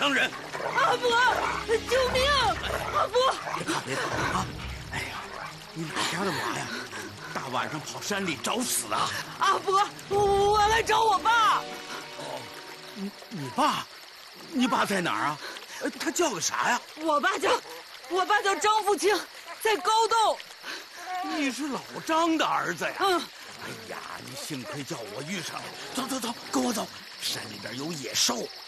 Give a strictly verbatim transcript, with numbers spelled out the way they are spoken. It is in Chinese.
伤人。 阿伯，救命！阿伯， 别怕别怕啊！哎呀，你哪家的娃呀？大晚上跑山里找死啊！ 阿伯，我来找我爸。 哦，你你爸？你爸在哪儿啊？他叫个啥呀？ 我爸叫，我爸叫张福清，在高洞。 你是老张的儿子呀？ 嗯。 哎呀，你幸亏叫我遇上了。走走走，跟我走，山里边有野兽。